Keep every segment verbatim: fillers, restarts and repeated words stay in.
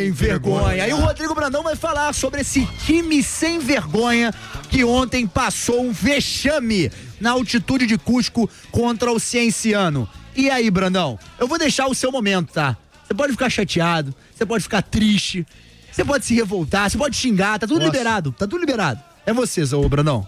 sem vergonha. E o Rodrigo Brandão vai falar sobre esse time sem vergonha que ontem passou um vexame na altitude de Cusco contra o Cienciano. E aí, Brandão? Eu vou deixar o seu momento, tá? Você pode ficar chateado, você pode ficar triste, você pode se revoltar, você pode xingar, tá tudo Nossa. liberado, tá tudo liberado. É você, Zô, Brandão.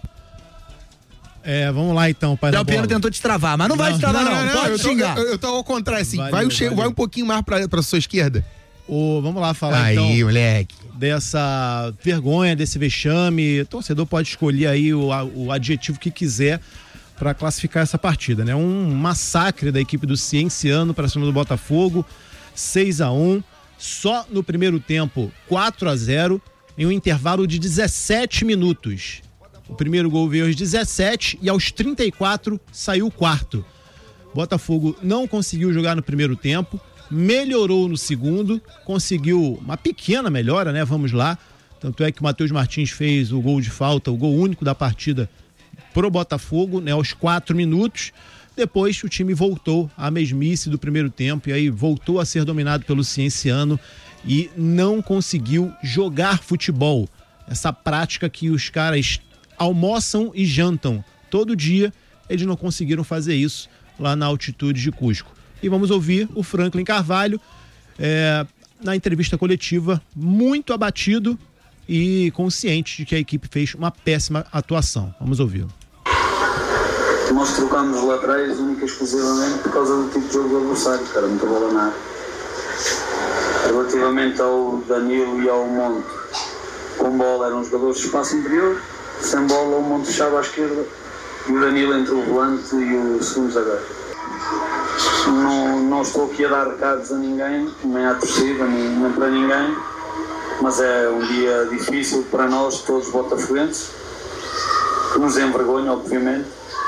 É, vamos lá então, pai da Del Piero bola. tentou te travar, mas não, vai te travar, não. não, não, Pode eu tô, xingar. Eu, eu tô ao contrário, assim. Valeu, vai, o che- valeu. vai um pouquinho mais pra, pra sua esquerda. O, vamos lá falar Aí, então moleque. dessa vergonha, desse vexame. O torcedor pode escolher aí o, o adjetivo que quiser para classificar essa partida, né? Um massacre da equipe do Cienciano para cima do Botafogo, seis a um, só no primeiro tempo quatro a zero, em um intervalo de dezessete minutos. O primeiro gol veio aos dezessete e aos trinta e quatro saiu o quarto. Botafogo não conseguiu jogar no primeiro tempo, melhorou no segundo, conseguiu uma pequena melhora, né? Vamos lá. Tanto é que o Matheus Martins fez o gol de falta, o gol único da partida pro Botafogo, né? Aos quatro minutos. Depois o time voltou à mesmice do primeiro tempo e aí voltou a ser dominado pelo Cienciano e não conseguiu jogar futebol. Essa prática que os caras almoçam e jantam todo dia, eles não conseguiram fazer isso lá na altitude de Cusco. E vamos ouvir o Franklin Carvalho é, na entrevista coletiva, muito abatido e consciente de que a equipe fez uma péssima atuação. Vamos ouvi-lo. Nós trocámos lá atrás única e exclusivamente por causa do tipo de jogo do adversário, cara, muita bola na área. Relativamente ao Danilo e ao Monte, com bola eram jogadores de espaço interior, sem bola o Monte fechava à esquerda e o Danilo entre o volante e o segundo zagueiro. Não, não estou aqui a dar recados a ninguém, nem à torcida, nem, nem para ninguém, mas é um dia difícil para nós, todos os botafoguenses, que nos envergonha, obviamente.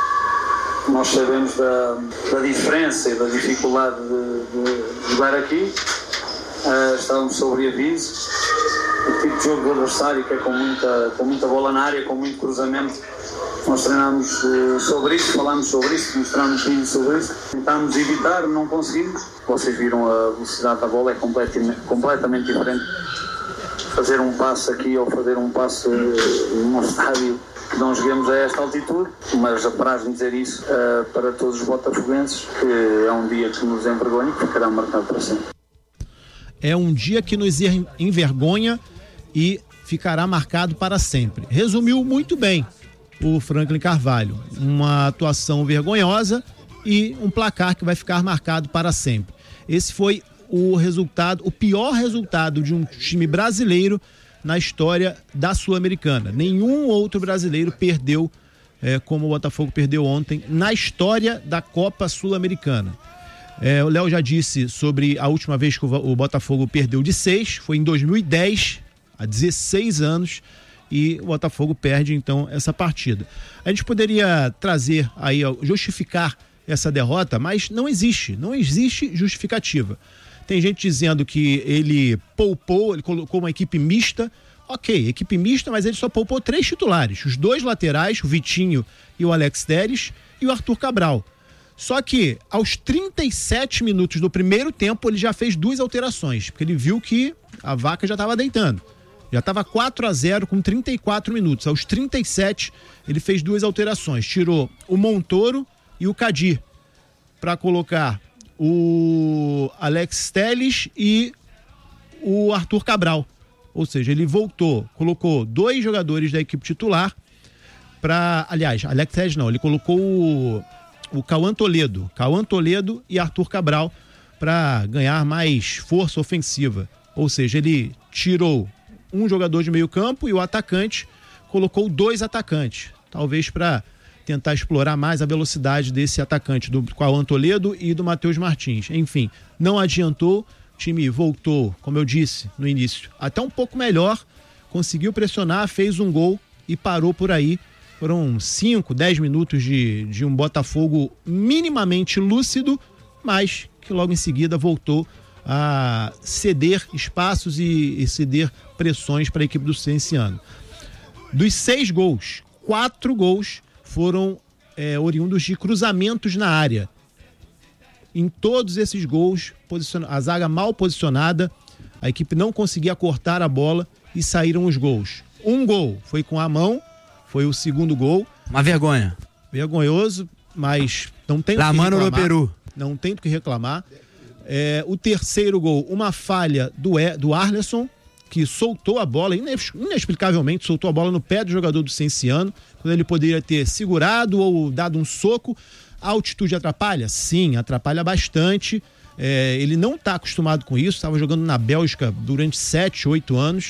Nós sabemos da, da diferença e da dificuldade de, de jogar aqui. Uh, estávamos sobre aviso. O tipo de jogo do adversário, que é com muita, com muita bola na área, com muito cruzamento. Nós treinámos uh, sobre isso, falámos sobre isso, mostramos vídeos sobre isso. Tentámos evitar, não conseguimos. Vocês viram a velocidade da bola, é completamente, completamente diferente. Fazer um passo aqui ou fazer um passo uh, num estádio que não joguemos a esta altitude, mas apraz-me dizer isso uh, para todos os botafoguenses, que é um dia que nos envergonha e que ficará marcado para sempre. É um dia que nos envergonha e ficará marcado para sempre. Resumiu muito bem o Franklin Carvalho. Uma atuação vergonhosa e um placar que vai ficar marcado para sempre. Esse foi o resultado, o pior resultado de um time brasileiro na história da Sul-Americana. Nenhum outro brasileiro perdeu, é, como o Botafogo perdeu ontem, na história da Copa Sul-Americana. É, o Léo já disse sobre a última vez que o, o Botafogo perdeu de seis, foi em dois mil e dez, há dezesseis anos, e o Botafogo perde então essa partida. A gente poderia trazer aí, justificar essa derrota, mas não existe, não existe justificativa. Tem gente dizendo que ele poupou, ele colocou uma equipe mista. Ok, equipe mista, mas ele só poupou três titulares. Os dois laterais, o Vitinho e o Alex Telles, e o Arthur Cabral. Só que, aos trinta e sete minutos do primeiro tempo, ele já fez duas alterações, porque ele viu que a vaca já estava deitando. Já estava quatro a zero com trinta e quatro minutos. Aos trinta e sete, ele fez duas alterações. Tirou o Montoro e o Kadir para colocar o Alex Telles e o Arthur Cabral. Ou seja, ele voltou, colocou dois jogadores da equipe titular para, aliás, Alex Telles não, ele colocou o, o Cauã Toledo, Cauã Toledo e Arthur Cabral para ganhar mais força ofensiva. Ou seja, ele tirou um jogador de meio campo e o atacante colocou dois atacantes, talvez para tentar explorar mais a velocidade desse atacante, do Cauã Toledo e do Matheus Martins. Enfim, não adiantou, o time voltou, como eu disse no início, até um pouco melhor, conseguiu pressionar, fez um gol e parou por aí. Foram cinco, dez minutos de, de um Botafogo minimamente lúcido, mas que logo em seguida voltou a ceder espaços e, e ceder pressões para a equipe do Cienciano. Dos seis gols, quatro gols foram é, oriundos de cruzamentos na área. Em todos esses gols, posiciona... a zaga mal posicionada, a equipe não conseguia cortar a bola e saíram os gols. Um gol foi com a mão, foi o segundo gol. Uma vergonha. Vergonhoso, mas não tem o que Lamano reclamar. no Peru. Não tem do que reclamar. É, o terceiro gol, uma falha do, e, do Arleson, que soltou a bola, inexplicavelmente soltou a bola no pé do jogador do Cienciano, quando ele poderia ter segurado ou dado um soco. A altitude atrapalha? Sim, atrapalha bastante. É, ele não está acostumado com isso, estava jogando na Bélgica durante sete, oito anos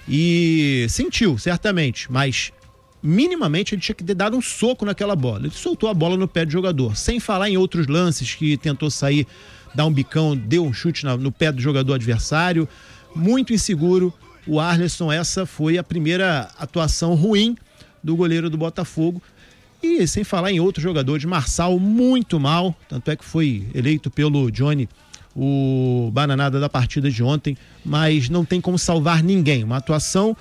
e sentiu, certamente, mas minimamente ele tinha que ter dado um soco naquela bola. Ele soltou a bola no pé do jogador, sem falar em outros lances que tentou sair, dar um bicão, deu um chute na, no pé do jogador adversário. Muito inseguro o Arleson. Essa foi a primeira atuação ruim do goleiro do Botafogo. E sem falar em outros jogadores, Marçal muito mal, tanto é que foi eleito pelo Johnny o bananada da partida de ontem, mas não tem como salvar ninguém. Uma atuação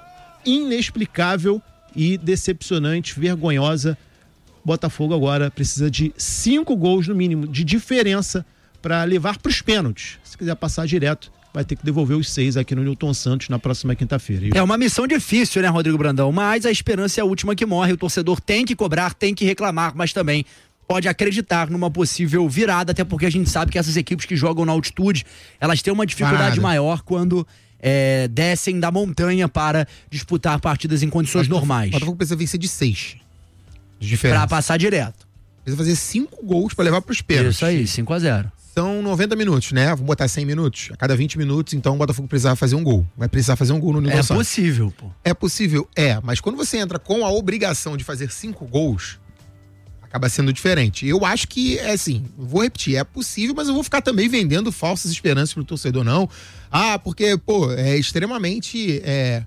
inexplicável e decepcionante, vergonhosa. Botafogo agora precisa de cinco gols no mínimo de diferença para levar para os pênaltis. Se quiser passar direto, vai ter que devolver os seis aqui no Newton Santos na próxima quinta-feira. É uma missão difícil, né, Rodrigo Brandão? Mas a esperança é a última que morre. O torcedor tem que cobrar, tem que reclamar, mas também pode acreditar numa possível virada, até porque a gente sabe que essas equipes que jogam na altitude, elas têm uma dificuldade Parada. maior quando é, descem da montanha para disputar partidas em condições Botafogo- normais. Botafogo precisa vencer de seis. De diferença. Pra passar direto. Precisa fazer cinco gols pra levar pros pênaltis. Isso aí, cinco a zero. São noventa minutos, né? Vamos botar cem minutos. A cada vinte minutos, então o Botafogo precisava fazer um gol. Vai precisar fazer um gol no Newton É Santos. possível, pô. É possível? É, mas quando você entra com a obrigação de fazer cinco gols, acaba sendo diferente. Eu acho que, é assim, vou repetir, é possível, mas eu vou ficar também vendendo falsas esperanças pro torcedor, não. Ah, porque, pô, é extremamente é,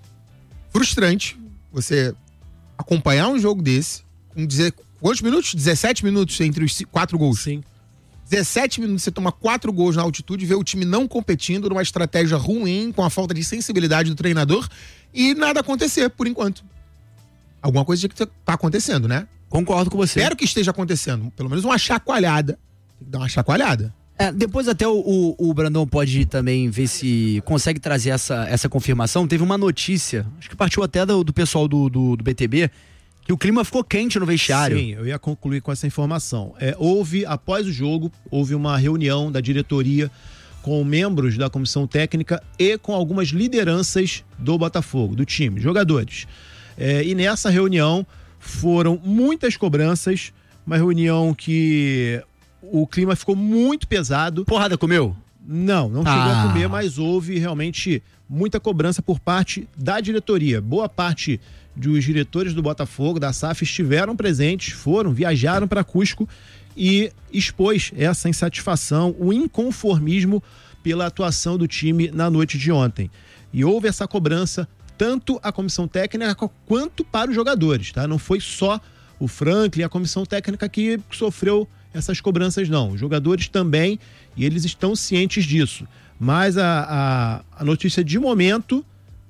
frustrante você acompanhar um jogo desse, com dizer, quantos minutos? dezessete minutos entre os quatro gols. Sim. dezessete minutos você toma quatro gols na altitude, vê o time não competindo numa estratégia ruim, com a falta de sensibilidade do treinador e nada acontecer por enquanto. Alguma coisa tinha que tá acontecendo, né? Concordo com você. Espero que esteja acontecendo. Pelo menos uma chacoalhada. Tem que dar uma chacoalhada. É, depois até o, o, o Brandão pode também ver se consegue trazer essa, essa confirmação. Teve uma notícia, acho que partiu até do, do pessoal do, do, do B T B, que o clima ficou quente no vestiário. Sim, eu ia concluir com essa informação. É, houve, após o jogo, houve uma reunião da diretoria com membros da comissão técnica e com algumas lideranças do Botafogo, do time, jogadores. É, e nessa reunião foram muitas cobranças, uma reunião que o clima ficou muito pesado. Porrada comeu? Não, não chegou Ah. a comer, mas houve realmente muita cobrança por parte da diretoria. Boa parte dos diretores do Botafogo, da S A F, estiveram presentes, foram, viajaram para Cusco e expôs essa insatisfação, o inconformismo pela atuação do time na noite de ontem. E houve essa cobrança tanto a comissão técnica quanto para os jogadores, tá? Não foi só o Franklin e a comissão técnica que sofreu essas cobranças, não. Os jogadores também, e eles estão cientes disso. Mas a, a, a notícia de momento,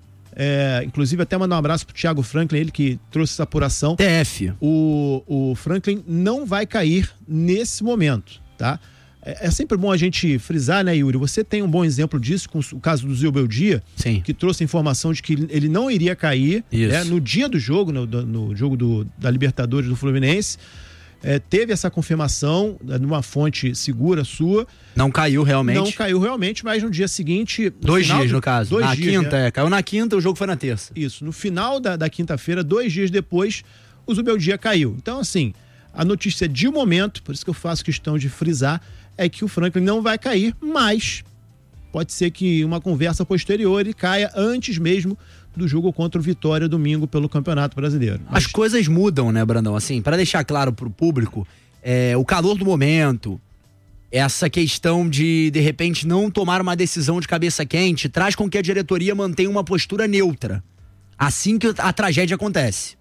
é, inclusive até mandar um abraço pro Thiago Franklin, ele que trouxe essa apuração. T F. O, o Franklin não vai cair nesse momento, tá? É, é sempre bom a gente frisar, né, Yuri? Você tem um bom exemplo disso com o caso do Zubeldia, Sim. que trouxe a informação de que ele não iria cair, Isso. né, no dia do jogo, no, no jogo do, da Libertadores do Fluminense. É, teve essa confirmação numa fonte segura sua. Não caiu realmente. Não caiu realmente, mas no dia seguinte... No Dois final dias, do- no caso. Dois na dias, quinta, né? é. Caiu na quinta, o jogo foi na terça. Isso, no final da, da quinta-feira, dois dias depois, o Zubeldia caiu. Então, assim, a notícia de momento, por isso que eu faço questão de frisar, é que o Franklin não vai cair, mas pode ser que uma conversa posterior ele caia antes mesmo do jogo contra o Vitória domingo pelo Campeonato Brasileiro. As coisas mudam, né, Brandão? Assim, para deixar claro pro público, é, o calor do momento, essa questão de, de repente, não tomar uma decisão de cabeça quente, traz com que a diretoria mantenha uma postura neutra. Assim que a tragédia acontece.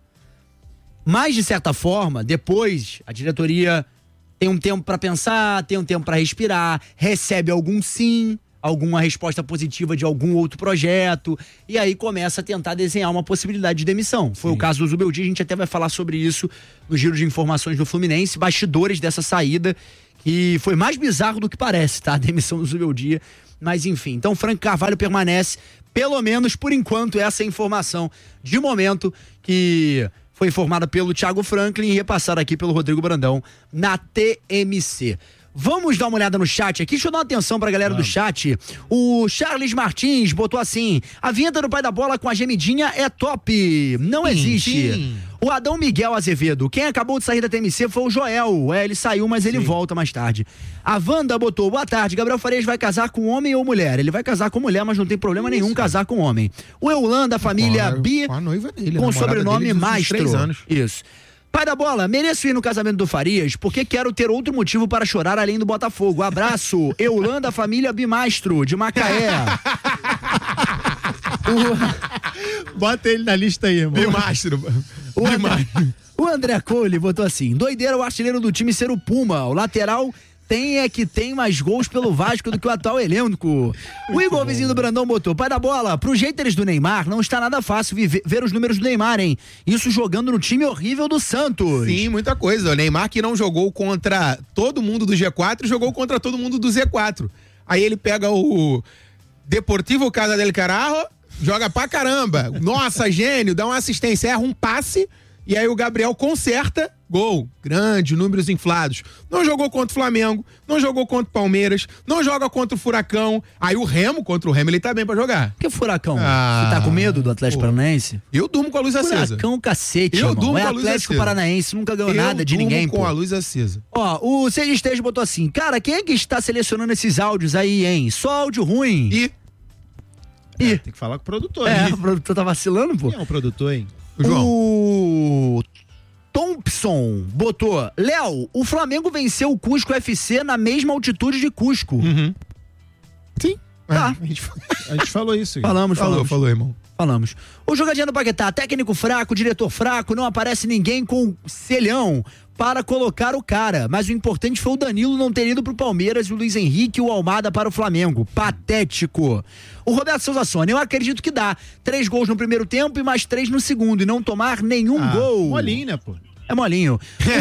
Mas, de certa forma, depois, a diretoria tem um tempo para pensar, tem um tempo para respirar, recebe algum sim, alguma resposta positiva de algum outro projeto, e aí começa a tentar desenhar uma possibilidade de demissão. Foi Sim. o caso do Zubeldia, a gente até vai falar sobre isso no giro de informações do Fluminense, bastidores dessa saída, E foi mais bizarro do que parece, tá? A demissão do Zubeldia. Mas enfim, então Frank Carvalho permanece, pelo menos por enquanto, essa é a informação de momento que foi informada pelo Thiago Franklin e repassada aqui pelo Rodrigo Brandão na T M C. Vamos dar uma olhada no chat aqui, deixa eu dar uma atenção pra galera Vamos. do chat. O Charles Martins botou assim: a vinheta do Pai da Bola com a gemidinha é top, não sim, existe. Sim. O Adão Miguel Azevedo, quem acabou de sair da T M C foi o Joel, é, ele saiu, mas ele sim. volta mais tarde. A Wanda botou: boa tarde, Gabriel Farias vai casar com homem ou mulher? Ele vai casar com mulher, mas não tem problema Isso. nenhum casar com homem. O Eulan da família com a, Bi, com, a noiva dele, com sobrenome dele Mastro. Anos. Isso. Pai da Bola, mereço ir no casamento do Farias porque quero ter outro motivo para chorar além do Botafogo. Abraço, Eulan da família Bimastro, de Macaé. o... Bota ele na lista aí, irmão. Bimastro. O André, o André Cole botou assim: doideira o artilheiro do time ser o Puma, o lateral tem é que tem mais gols pelo Vasco do que o atual elenco. O Igor, vizinho do Brandão, botou: pai da bola, pros haters do Neymar, não está nada fácil viver, ver os números do Neymar, hein? Isso jogando no time horrível do Santos. Sim, muita coisa. O Neymar que não jogou contra todo mundo do G quatro, jogou contra todo mundo do Z quatro. Aí ele pega o Deportivo Casa del Carajo, joga pra caramba. Nossa, gênio, dá uma assistência, erra um passe, e aí o Gabriel conserta, gol, grande, números inflados. Não jogou contra o Flamengo, não jogou contra o Palmeiras, não joga contra o Furacão. Aí o Remo, contra o Remo, ele tá bem pra jogar. Que Furacão? Ah, você tá com medo do Atlético pô. Paranaense? Eu durmo com a luz Furacão, acesa. Furacão, cacete, eu irmão. durmo é com a luz Atlético acesa. Paranaense, nunca ganhou eu nada de ninguém, com pô. a luz acesa. Ó, o Seja Esteja botou assim: cara, quem é que está selecionando esses áudios aí, hein? Só áudio ruim. E? E? É, tem que falar com o produtor. É, hein? O produtor tá vacilando, pô. Quem é o produtor, hein? O João. O Thompson botou: Léo, o Flamengo venceu o Cusco F C na mesma altitude de Cusco. Uhum. Sim. Tá. A gente, a gente falou isso. Aqui. Falamos, falou, falamos. Falou, irmão. Falamos. O jogadinho do Paquetá, técnico fraco, diretor fraco, não aparece ninguém com selhão para colocar o cara. Mas o importante foi o Danilo não ter ido pro Palmeiras e o Luiz Henrique e o Almada para o Flamengo. Patético. O Roberto Souza Sônia, eu acredito que dá três gols no primeiro tempo e mais três no segundo e não tomar nenhum ah, gol. Molinho, né, pô? É molinho.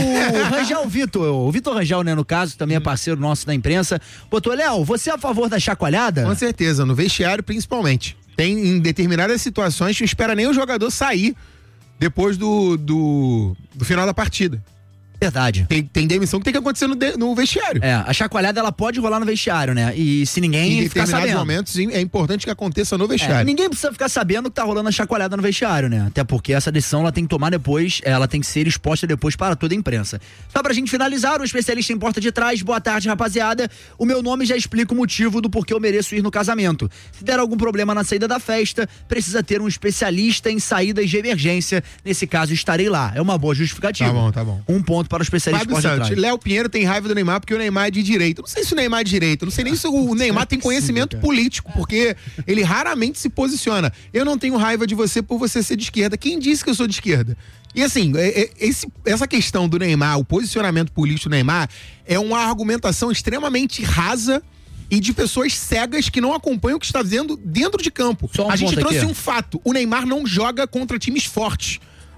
O Rangel Vitor, o Vitor Rangel, né, no caso, também é parceiro nosso da imprensa, botou: Léo, você é a favor da chacoalhada? Com certeza, no vestiário principalmente. Tem em determinadas situações que não espera nem o jogador sair depois do, do, do final da partida. Verdade. Tem, tem demissão que tem que acontecer no, de, no vestiário. É, a chacoalhada ela pode rolar no vestiário, né? E se ninguém em ficar sabendo. Em momentos é importante que aconteça no vestiário. É, ninguém precisa ficar sabendo que tá rolando a chacoalhada no vestiário, né? Até porque essa decisão ela tem que tomar depois, ela tem que ser exposta depois para toda a imprensa. Só pra gente finalizar, o especialista em porta de trás, boa tarde, rapaziada. O meu nome já explica o motivo do porquê eu mereço ir no casamento. Se der algum problema na saída da festa, precisa ter um especialista em saídas de emergência. Nesse caso, estarei lá. É uma boa justificativa. Tá bom, tá bom. Um ponto para o especialista em porta de trás. Léo Pinheiro tem raiva do Neymar porque o Neymar é de direita. Eu não sei se o Neymar é de direita, eu não sei nem se o Neymar tem conhecimento político, porque ele raramente se posiciona. Eu não tenho raiva de você por você ser de esquerda. Quem disse que eu sou de esquerda? E assim, esse, essa questão do Neymar, o posicionamento político do Neymar, é uma argumentação extremamente rasa e de pessoas cegas que não acompanham o que está dizendo dentro de campo. Um a gente trouxe aqui. um fato: o Neymar não joga contra times fortes.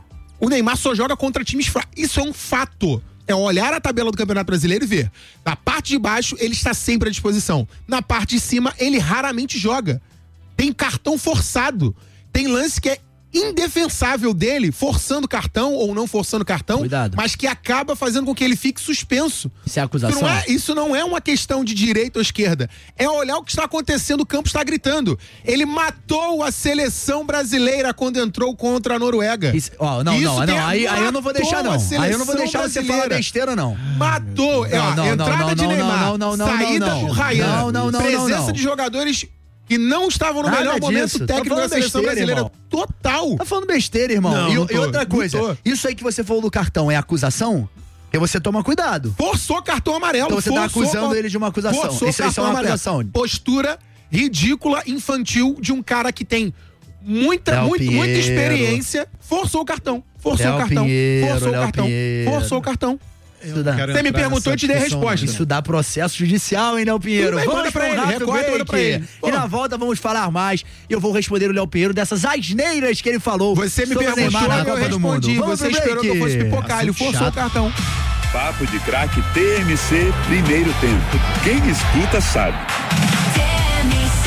O Neymar só joga contra times fracos. Isso é um fato. É olhar a tabela do Campeonato Brasileiro e ver. Na parte de baixo, ele está sempre à disposição. Na parte de cima, ele raramente joga. Tem cartão forçado. Tem lance que é indefensável dele, forçando cartão ou não forçando cartão, Cuidado. mas que acaba fazendo com que ele fique suspenso. Isso é acusação? Isso não é, isso não é uma questão de direita ou esquerda. É olhar o que está acontecendo, o campo está gritando. Ele matou a seleção brasileira quando entrou contra a Noruega. Isso, ó, não, Isso não, não, aí, aí eu não vou deixar não. Aí eu não vou deixar você falar besteira não. Matou. É, ó, não, entrada não, não, de Neymar, não, não, não, saída não, não. do Ryan, Não, não, não, presença não, não. de jogadores que não estavam no Nada melhor momento disso. técnico Tá da seleção besteira, brasileira. irmão. Total. Tá falando besteira, irmão. Não, e, não tô, e outra não coisa, tô. isso aí que você falou do cartão é acusação? E você toma cuidado. Forçou cartão amarelo. Então você tá forçou, acusando ele de uma acusação. Forçou Isso, isso é uma amarelo. acusação. Postura ridícula, infantil de um cara que tem muita, Léo muito, muita Pinheiro. experiência. Forçou o cartão. Forçou Léo o cartão. Pinheiro, Forçou Léo o cartão. Pinheiro. Forçou o cartão. Isso dá. Você me perguntou, eu te dei a resposta. Isso dá processo judicial, hein, Léo Pinheiro? Tudo bem, Vamos manda pra pra um ele, rápido recorta, manda break. pra ele. E na volta vamos falar mais. E eu vou responder o Léo Pinheiro dessas asneiras que ele falou. Você me sobre o perguntou, Neymar na eu Copa do Mundo. respondi. Vamos Você pro esperou que eu break. fosse pipocar, ele Assunto forçou chato. o cartão. Papo de Craque T M C Primeiro Tempo. Quem escuta sabe. T M C.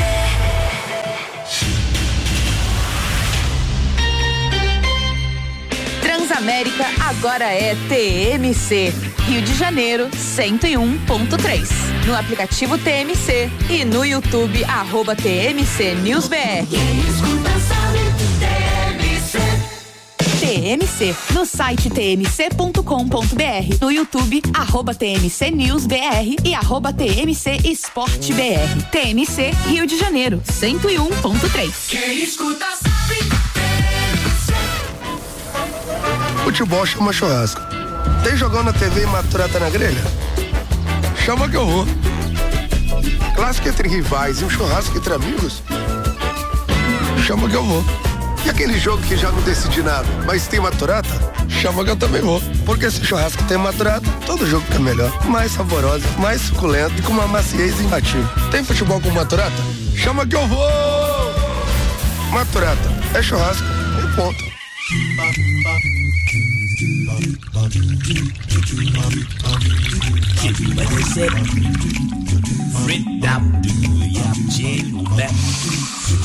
Transamérica agora é T M C. Rio de Janeiro, cento e um ponto três. No aplicativo T M C e no YouTube, arroba T M C News B R. Quem escuta sabe, T M C. T M C, no site t m c ponto com ponto b r, no YouTube, arroba T M C News B R e arroba T M C Esporte B R. T M C Rio de Janeiro, cento e um ponto três. Quem escuta sabe, T M C. Futebol chama churrasco. Tem jogão na T V e maturata na grelha? Chama que eu vou. Clássico entre rivais e um churrasco entre amigos? Chama que eu vou. E aquele jogo que já não decidi nada, mas tem maturata? Chama que eu também vou. Porque se churrasco tem maturata, todo jogo fica melhor. Mais saborosa, mais suculento e com uma maciez imbatível. Tem futebol com maturata? Chama que eu vou! Maturata, é churrasco e ponto.